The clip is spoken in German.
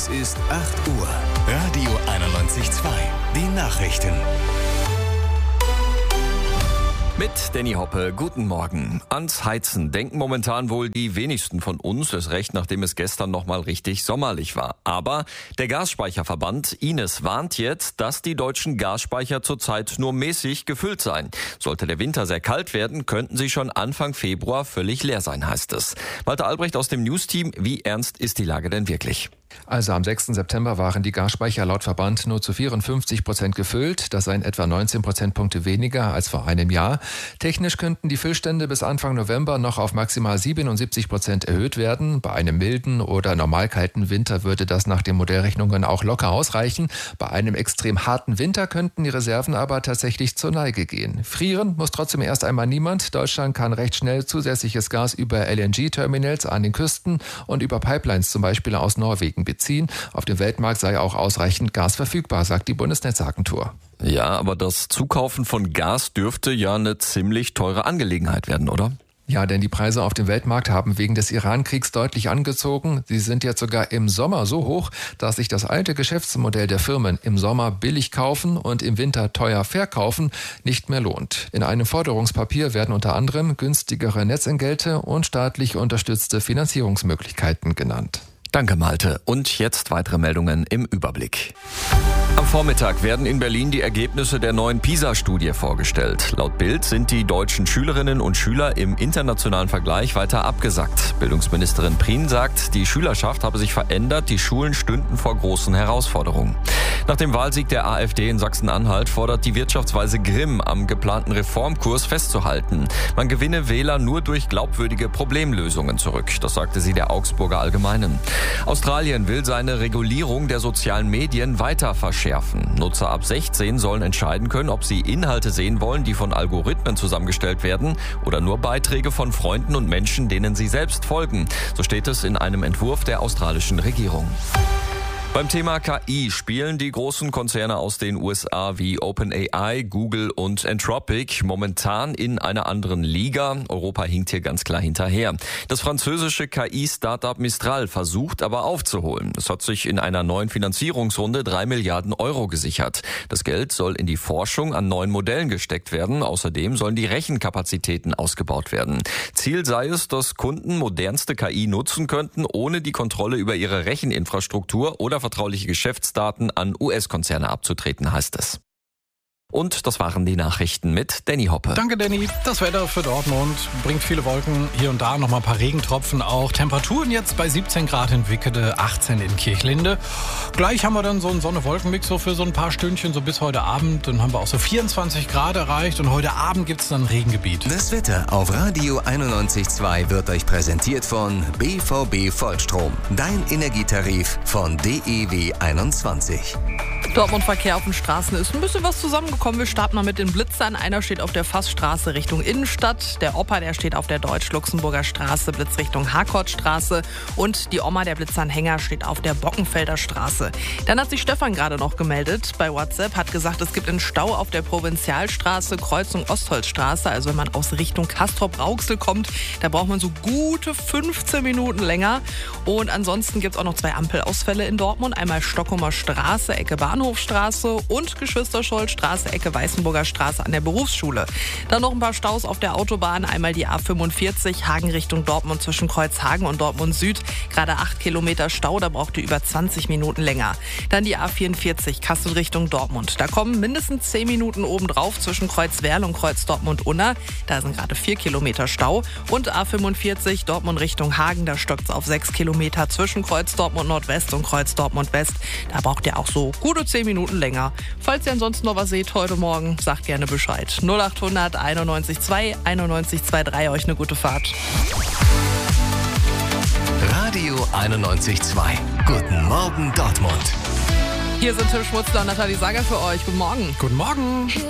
Es ist 8 Uhr. Radio 91.2. Die Nachrichten. Mit Danny Hoppe, guten Morgen. Ans Heizen denken momentan wohl die wenigsten von uns, erst recht nachdem es gestern nochmal richtig sommerlich war. Aber der Gasspeicherverband Ines warnt jetzt, dass die deutschen Gasspeicher zurzeit nur mäßig gefüllt seien. Sollte der Winter sehr kalt werden, könnten sie schon Anfang Februar völlig leer sein, heißt es. Walter Albrecht aus dem News-Team, wie ernst ist die Lage denn wirklich? Also am 6. September waren die Gasspeicher laut Verband nur zu 54% gefüllt. Das seien etwa 19 Prozentpunkte weniger als vor einem Jahr. Technisch könnten die Füllstände bis Anfang November noch auf maximal 77% erhöht werden. Bei einem milden oder normal kalten Winter würde das nach den Modellrechnungen auch locker ausreichen. Bei einem extrem harten Winter könnten die Reserven aber tatsächlich zur Neige gehen. Frieren muss trotzdem erst einmal niemand. Deutschland kann recht schnell zusätzliches Gas über LNG-Terminals an den Küsten und über Pipelines zum Beispiel aus Norwegen beziehen. Auf dem Weltmarkt sei auch ausreichend Gas verfügbar, sagt die Bundesnetzagentur. Ja, aber das Zukaufen von Gas dürfte ja eine ziemlich teure Angelegenheit werden, oder? Ja, denn die Preise auf dem Weltmarkt haben wegen des Iran-Kriegs deutlich angezogen. Sie sind jetzt sogar im Sommer so hoch, dass sich das alte Geschäftsmodell der Firmen im Sommer billig kaufen und im Winter teuer verkaufen nicht mehr lohnt. In einem Forderungspapier werden unter anderem günstigere Netzentgelte und staatlich unterstützte Finanzierungsmöglichkeiten genannt. Danke, Malte. Und jetzt weitere Meldungen im Überblick. Am Vormittag werden in Berlin die Ergebnisse der neuen PISA-Studie vorgestellt. Laut Bild sind die deutschen Schülerinnen und Schüler im internationalen Vergleich weiter abgesackt. Bildungsministerin Prien sagt, die Schülerschaft habe sich verändert, die Schulen stünden vor großen Herausforderungen. Nach dem Wahlsieg der AfD in Sachsen-Anhalt fordert die Wirtschaftsweise Grimm, am geplanten Reformkurs festzuhalten. Man gewinne Wähler nur durch glaubwürdige Problemlösungen zurück. Das sagte sie der Augsburger Allgemeinen. Australien will seine Regulierung der sozialen Medien weiter verschärfen. Nutzer ab 16 sollen entscheiden können, ob sie Inhalte sehen wollen, die von Algorithmen zusammengestellt werden oder nur Beiträge von Freunden und Menschen, denen sie selbst folgen. So steht es in einem Entwurf der australischen Regierung. Beim Thema KI spielen die großen Konzerne aus den USA wie OpenAI, Google und Anthropic momentan in einer anderen Liga. Europa hinkt hier ganz klar hinterher. Das französische KI-Startup Mistral versucht aber aufzuholen. Es hat sich in einer neuen Finanzierungsrunde 3 Milliarden Euro gesichert. Das Geld soll in die Forschung an neuen Modellen gesteckt werden. Außerdem sollen die Rechenkapazitäten ausgebaut werden. Ziel sei es, dass Kunden modernste KI nutzen könnten, ohne die Kontrolle über ihre Recheninfrastruktur oder vertrauliche Geschäftsdaten an US-Konzerne abzutreten, heißt es. Und das waren die Nachrichten mit Danny Hoppe. Danke, Danny. Das Wetter für Dortmund bringt viele Wolken. Hier und da noch mal ein paar Regentropfen auch. Temperaturen jetzt bei 17 Grad in Wickede, 18 in Kirchlinde. Gleich haben wir dann so einen Sonne-Wolken-Mix so für so ein paar Stündchen, so bis heute Abend. Dann haben wir auch so 24 Grad erreicht und heute Abend gibt es dann ein Regengebiet. Das Wetter auf Radio 91.2 wird euch präsentiert von BVB Vollstrom. Dein Energietarif von DEW 21. Dortmund-Verkehr auf den Straßen ist ein bisschen was zusammengekommen. Wir starten mal mit den Blitzern. Einer steht auf der Fassstraße Richtung Innenstadt. Der Opa, der steht auf der Deutsch-Luxemburger Straße, Blitz Richtung Harkortstraße. Und die Oma, der Blitzanhänger, steht auf der Bockenfelder Straße. Dann hat sich Stefan gerade noch gemeldet bei WhatsApp, hat gesagt, es gibt einen Stau auf der Provinzialstraße, Kreuzung Ostholzstraße. Also wenn man aus Richtung Castrop-Rauxel kommt, da braucht man so gute 15 Minuten länger. Und ansonsten gibt es auch noch 2 Ampelausfälle in Dortmund. Einmal Stockholmer Straße, Ecke Bahnhofstraße und Geschwister-Scholl-Straße, Ecke Weißenburger Straße an der Berufsschule. Dann noch ein paar Staus auf der Autobahn. Einmal die A45, Hagen Richtung Dortmund zwischen Kreuzhagen und Dortmund Süd. Gerade 8 Kilometer Stau, da braucht ihr über 20 Minuten länger. Dann die A44, Kassel Richtung Dortmund. Da kommen mindestens 10 Minuten obendrauf zwischen Kreuzwerl und Kreuz Dortmund-Unna. Da sind gerade 4 Kilometer Stau. Und A45, Dortmund Richtung Hagen, da stockt es auf 6 Kilometer zwischen Kreuz Dortmund Nordwest und Kreuz Dortmund West. Da braucht ihr auch so gute 10 Minuten länger. Falls ihr ansonsten noch was seht heute Morgen, sagt gerne Bescheid. 0800 91.2 91.23, euch eine gute Fahrt. Radio 91.2. Guten Morgen Dortmund. Hier sind Tim Schmutzler und Nathalie Sager für euch. Guten Morgen. Guten Morgen.